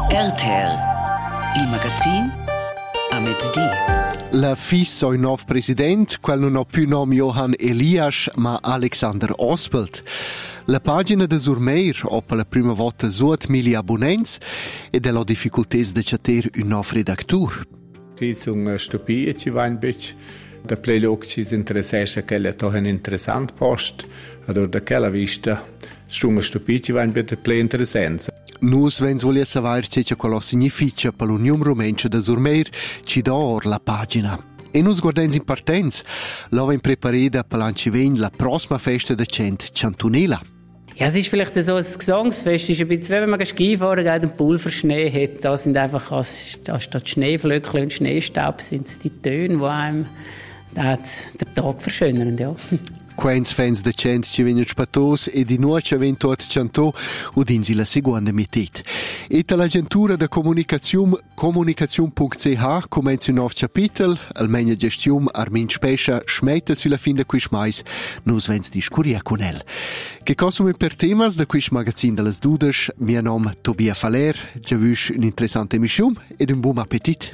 RTR, il magazin a mezz'dì. La FIS ha un nuovo president, quel non ha più nome Johan Elias, ma Alexander Ospelt. La pagina de Surmeir ha per la prima volta 8.000 abbonents ed ha difficoltà di chatter un nuovo redactor. Ci sono stupiti ci vanno da play ci interessa che è un interessante post, allora da quella vista sono stupiti ci vanno da play interessante. Nus vens volia savoir ce quello significa per l'Unione Romancia de Surmeir ci dà or la pagina. E nus guardens in partenza, l'avem preparata per l'anno ven la prossima festa de Centunela. Ja, es ist vielleicht so ein Gesangsfest, ist ein bisschen, wenn man Skifahren geht und Pulverschnee hat, da sind einfach, anstatt Schneeflöckchen und Schneestaub, sind es die Töne, die einem den Tag verschönern, ja. Quens fans de cent ci vengono spatos e di nuoce ven tot cantò udinsi la seconda mitet. E l'agentura de comunicazione comunicazione.ch comenza un nuovo capitolo, almeno gestione Armin Spescia smette sulla fin de quis mais, nos vens discuria con el. Che cosa per temas de quis magazin de las dudas, mio nome Tobia Faler, già vus un'interessante emissione ed un buon appetit.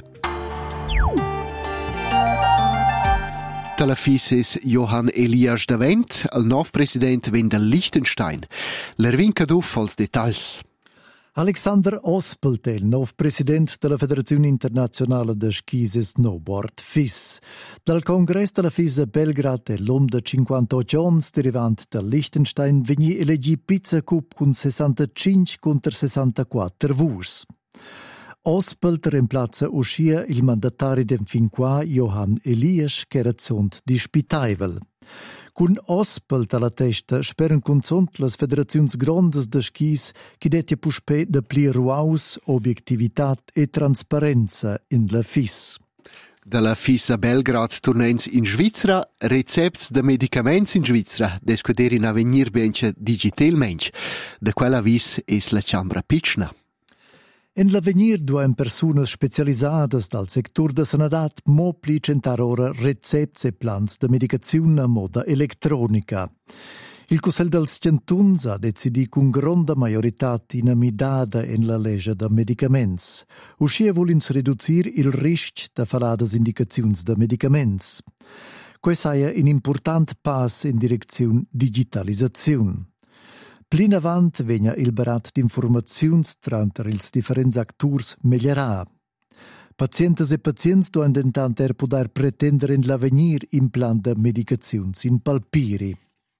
La FIS es Johan Elias Davent, il nuovo presidente ven del Liechtenstein. L'ervin caduff als detalls. Alexander Ospelt è il nuovo presidente della Federazione Internazionale de Skis e Snowboard FIS. Dal congresso della FIS a Belgrad è l'uomo de 58 anni derivante dal Liechtenstein vegni elegi Pizza Cup con 65 contro 64 vurs. Ospelt reemplaza uscia il mandatari dem fin qua Johan Elias che era zont dispitaivel. Con Ospelt alla testa speren consont las federaziuns grondas de skis che detia puspe de pli ruaus, objektivitat e transparenza in la FIS. Dalla FIS a Belgrad tornens in Svizzera, recepts de medicaments in Svizzera, descuder in avenir benche digitalmench. De quella vis es la Chambra Pitschna. En l'avenir duem personas specialisadas dal sector de sanadat mo plicentar ora recepts e plans de medicazione a moda elettronica. Il Cussel dels Centuns ha decidi con gronda majoritat inamidada en la legge de medicaments. Uscia volins reducir il risc de faladas indicaziuns de medicaments. Questa è un important pas in direzione digitalizzazione. Plin avant vegna il barat d'informaziuns tranter ils differents acturs migliorà. Pazientes e pazients doan dentanter poder pretendere in l'avenir in plan de medicaziuns in palpiri.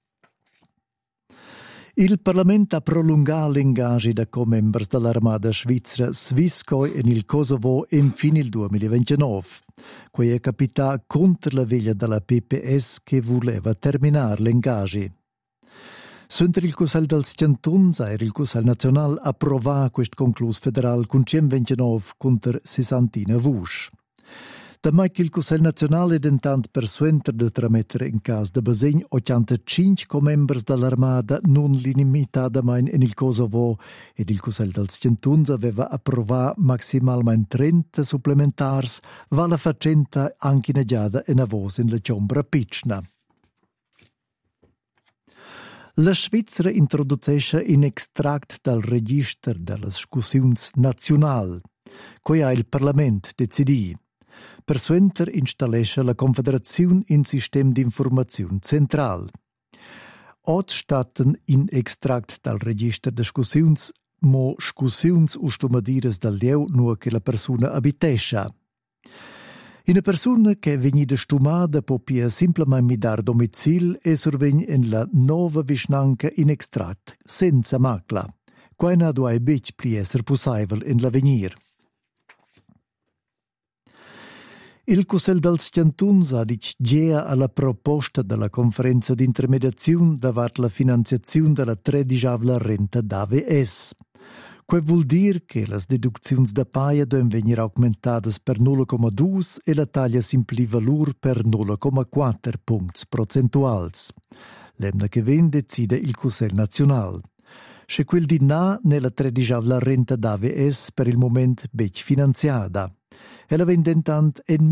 Il Parlamento ha prolungato l'ingaggi da co-members dell'Armada Svizzera Swisscoi en il Kosovo in fin il 2029. Quei è capità contro la veglia della PPS che voleva terminare l'ingaggi. Suenter il Cussel dels Centuns era il Cussel Nazional approvà quest conclus federal con 129 contro 60 vusch. Da mai che il Cussel Nazional è dentant per suenter de tramettere in cas de basegn 85 co-members dell'Armada non limitadamain in il Kosovo ed il Cussel dels Centuns aveva approvà maximalmente 30 supplementars, vala facenta anche negiada e navos in la Chambra Pitschna. La Svizzera introducesce in extract dal register delle scussiuns nazional, cui ha il Parlament decidi. Per suenter installesce la Confederazione in sistem d'informazione central. Ot statten in extract dal register de scussiuns mo scussiuns ustumadiras dal lieu nur che la persona abitescia. Una persona che è venuta stumada può semplicemente midar domicil e survegn in la nova visnanca in extract, senza macla. Quaina dua bec pli esser possibile in l'avenir. Il Cussel dels Centuns ha gea alla proposta della conferenza di intermediazione davanti la finanziazione della 13ª renta d'AVS. Que vuol dir che las deducziuns da paia devono venire augmentadas per 0,2 e la taglia simpli valur per 0,4 punts procentuals. L'emna che ven decide il Cussel Nazional. Se quel di na nella 13ª renta d'AVS per il moment bec finanziada. Ella vendentant en